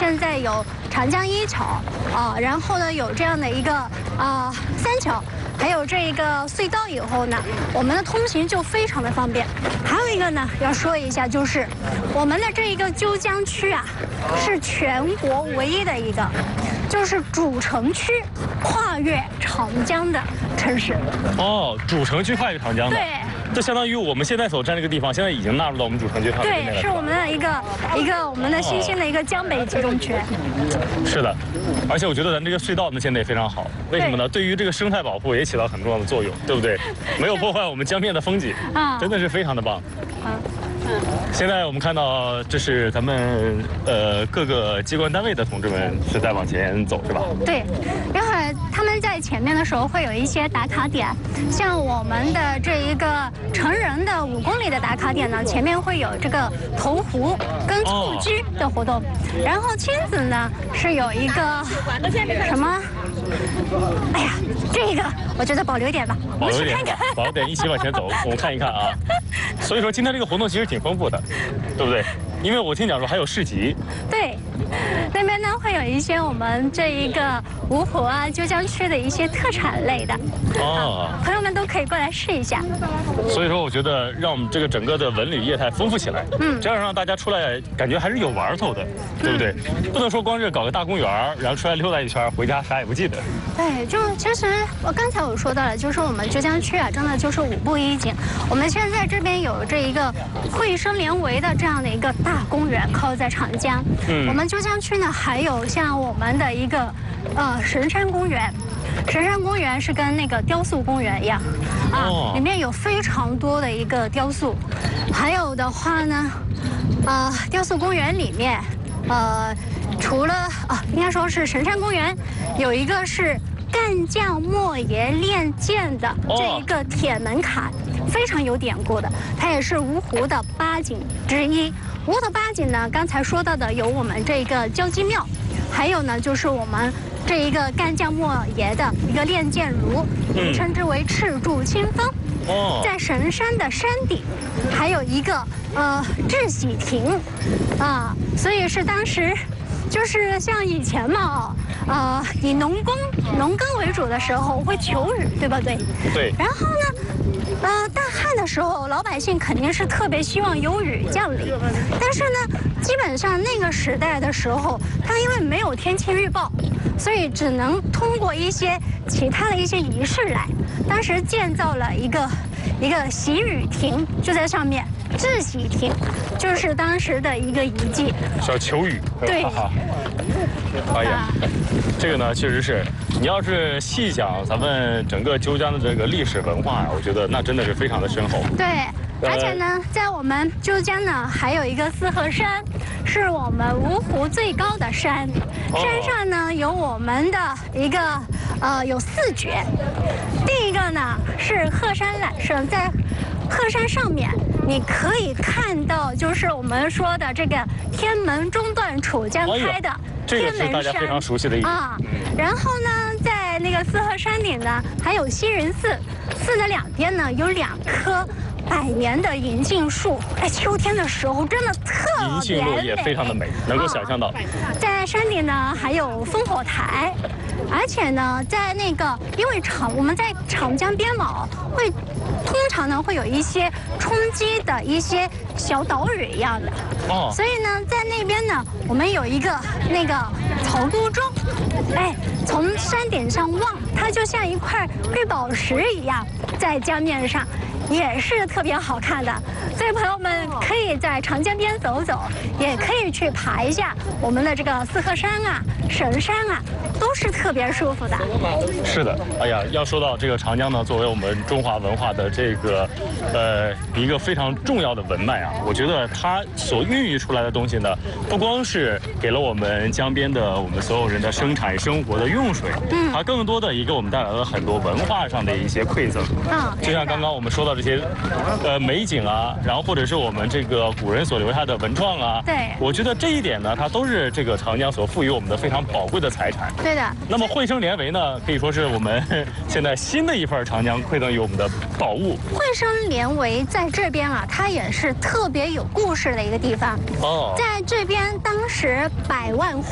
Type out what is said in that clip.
现在有长江一桥啊，然后呢有这样的一个三桥。还有这个隧道以后呢，我们的通行就非常的方便。还有一个呢，要说一下，就是我们的这一个鸠江区啊，是全国唯一的一个，就是主城区跨越长江的城市。 哦，主城区跨越长江的。 对。 这相当于我们现在所站这个地方，现在已经纳入到我们主城区范围内了。 对，是我们的一个我们的新兴的一个江北集中区。 是的，而且我觉得咱这个隧道呢建得也非常好，为什么呢？对于这个生态保护也起到很重要的作用，对不对？没有破坏我们江边的风景，真的是非常的棒。现在我们看到，这是咱们各个机关单位的同志们是在往前走，是吧？ 对，一会儿他们在前面的时候会有一些打卡点，像我们的这一个成人的5公里的打卡点呢，前面会有这个投壶跟蹴鞠的活动，然后亲子呢是有一个什么？哎呀，这个我觉得保留点吧， 保留点，保留点，一起往前走，我们看一看啊。所以说今天这个活动其实挺丰富的，对不对？因为我听讲说还有市集。对， 那边呢会有一些我们这一个芜湖啊、鸠江区的一些特产类的，朋友们都可以过来试一下。 所以说，我觉得让我们这个整个的文旅业态丰富起来，这样让大家出来感觉还是有玩头的，对不对？不能说光是搞个大公园，然后出来溜达一圈，回家啥也不记得。 对，就其实刚才我说到了，就是我们鸠江区啊，真的就是5步1景。我们现在这边有这一个惠生连围的这样的一个大公园，靠在长江。我们鸠江区呢还有像我们的一个神山公园。神山公园是跟那个雕塑公园一样，里面有非常多的一个雕塑。还有的话呢，雕塑公园里面，除了应该说是神山公园，有一个是干将莫邪练剑的这一个铁门槛，非常有典故的，它也是芜湖的8景之一。芜湖的8景呢，刚才说到的有我们这个交鸡庙，还有呢就是我们这一个干将莫邪的一个练剑炉，称之为赤柱清风。在神山的山顶，还有一个智喜亭，所以是当时就是像以前嘛，以农耕为主的时候会求雨，对吧？对。然后呢，大旱的时候，老百姓肯定是特别希望有雨降临，但是呢，基本上那个时代的时候，它因为没有天气预报，所以只能通过一些其他的一些仪式来。当时建造了一个喜雨亭，就在上面。智喜亭就是当时的一个遗迹， 是要求雨。 对。 哎呀，这个呢，确实是，你要是细讲咱们整个鸠江的这个历史文化呀，我觉得那真的是非常的深厚。 对，而且呢，在我们鸠江呢，还有一个四合山，是我们芜湖最高的山。山上呢有我们的一个有4绝。第一个呢是鹤山揽胜，在鹤山上面你可以看到，就是我们说的这个天门中断楚江开的天门山， 这个是大家非常熟悉的一个然后呢，在那个四合山顶呢，还有西云寺，寺的2边呢有2棵100年的银杏树，秋天的时候真的特别美， 银杏路也非常的美，能够想象到。 在山顶呢还有烽火台，而且呢，在那个因为我们在长江边嘛，通常呢会有一些冲击的一些小岛屿一样的，所以呢，在那边呢，我们有一个那个曹都钟，从山顶上望，它就像一块绿宝石一样，在江面上。也是特别好看的，所以朋友们可以在长江边走走，也可以去爬一下我们的这个四合山啊、神山啊，都是特别舒服的。 是的，哎呀，要说到这个长江呢，作为我们中华文化的这个一个非常重要的文脉啊，我觉得它所孕育出来的东西呢，不光是给了我们江边的我们所有人的生产生活的用水，它更多的也给我们带来了很多文化上的一些馈赠。就像刚刚我们说到这些美景啊，然后或者是我们这个古人所留下的文创啊， 对， 我觉得这一点呢，它都是这个长江所赋予我们的非常宝贵的财产。 对的。 那么惠生连围呢，可以说是我们现在新的一份长江馈赠于我们的宝物。 惠生连围在这边啊，它也是特别有故事的一个地方。在这边当时100万